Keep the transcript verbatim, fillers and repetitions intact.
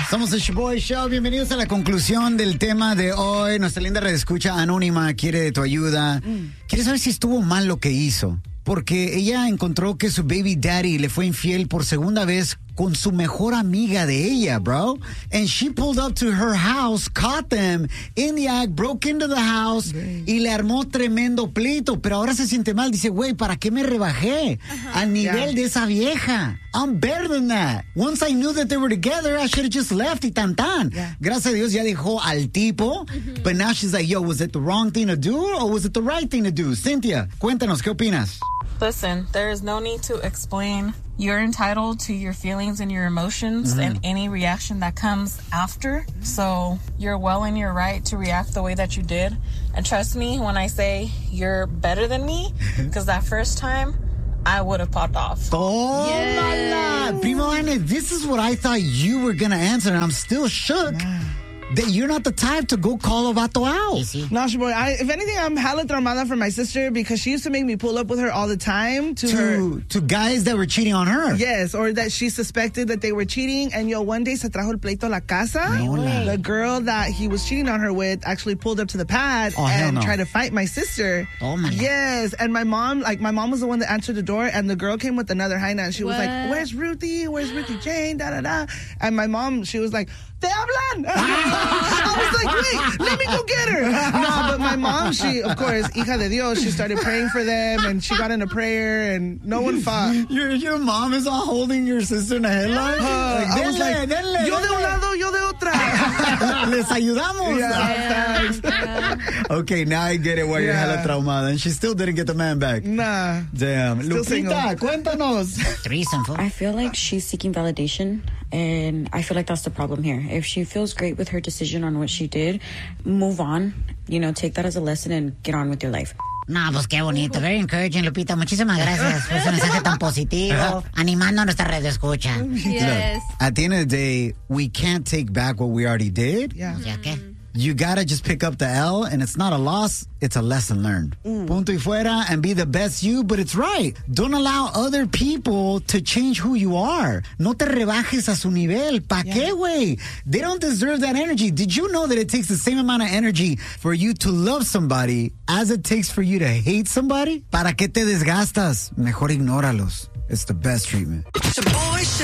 Somos el Shoboy Show. Bienvenidos a la conclusión del tema de hoy. Nuestra linda redescucha anónima quiere de tu ayuda. Mm. Quiere saber si estuvo mal lo que hizo. Porque ella encontró que su baby daddy le fue infiel por segunda vez con su mejor amiga de ella, bro. And she pulled up to her house, caught them in the act, broke into the house y le armó tremendo pleito. Pero ahora se siente mal. Dice, güey, ¿para qué me rebajé uh-huh. al nivel yeah. de esa vieja? I'm better than that. Once I knew that they were together, I should have just left y tan tan. Yeah. Gracias a Dios ya dejó al tipo. Mm-hmm. But now she's like, yo, was it the wrong thing to do or was it the right thing to do? Cynthia, cuéntanos, ¿qué opinas? Listen, there is no need to explain. You're entitled to your feelings and your emotions mm-hmm. and any reaction that comes after. So you're well in your right to react the way that you did. And trust me when I say you're better than me, because that first time, I would have popped off. Oh, yes. la, Primo Anne, this is what I thought you were going to answer, and I'm still shook. Yeah. That you're not the type to go call a vato out. No, Shoboy, I, if anything, I'm hella traumada for my sister because she used to make me pull up with her all the time to, to her... To guys that were cheating on her. Yes, or that she suspected that they were cheating. And yo, one day se trajo el pleito a la casa. No, the girl that he was cheating on her with actually pulled up to the pad oh, and no. tried to fight my sister. Oh, my Yes, and my mom, like, my mom was the one that answered the door, and the girl came with another hyena, and she what? was like, where's Ruthie? Where's Ruthie Jane? Da, da, da. And my mom, she was like, Te hablan! I was like, wait, let me go get her. No, but my mom, she, of course, hija de Dios, she started praying for them, and she got into prayer, and no one fought. Your your mom is all holding your sister in a headlock? Uh, like, I was like, denle, yo de un denle. lado, yo de otra. Les ayudamos. Yeah, yeah. Okay, now I get it why yeah. you're hella traumada. And she still didn't get the man back. Nah. Damn. Still Lupita, single. cuéntanos. Threesome. I feel like she's seeking validation, and I feel like that's the problem here. If she feels great with her decision on what she did, move on. You know, take that as a lesson and get on with your life. No, pues qué bonito. Very encouraging, Lupita. Muchísimas gracias por ese mensaje tan positivo. Animando a nuestra red de escucha. Yes. Look, at the end of the day, we can't take back what we already did. Yeah. ¿Ya qué? You gotta just pick up the L, and it's not a loss, it's a lesson learned. Mm. Punto y fuera, and be the best you, but it's right. Don't allow other people to change who you are. No te rebajes a su nivel. ¿Pa yeah. qué, güey? They don't deserve that energy. Did you know that it takes the same amount of energy for you to love somebody as it takes for you to hate somebody? ¿Para qué te desgastas? Mejor ignóralos. It's the best treatment.